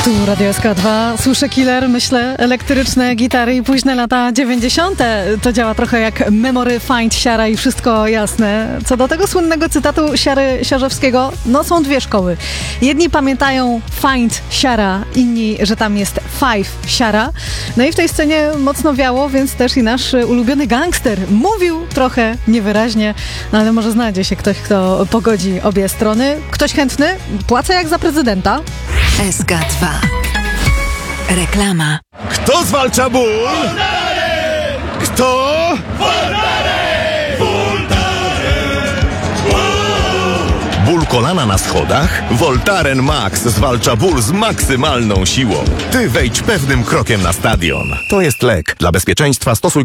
Tu Radio SK2, słyszę Killer, myślę elektryczne gitary i późne lata 90. To działa trochę jak memory, find, siara i wszystko jasne. Co do tego słynnego cytatu Siary Siarzewskiego, no są dwie szkoły. Jedni pamiętają find, siara, inni, że tam jest five, siara. No i w tej scenie mocno wiało, więc też i nasz ulubiony gangster mówił trochę niewyraźnie, no ale może znajdzie się ktoś, kto pogodzi obie strony. Ktoś chętny? Płacę jak za prezydenta. SK2. Reklama. Kto zwalcza ból? Kto? Ból kolana na schodach? Voltaren Max zwalcza ból z maksymalną siłą. Ty wejdź pewnym krokiem na stadion. To jest lek. Dla bezpieczeństwa stosuj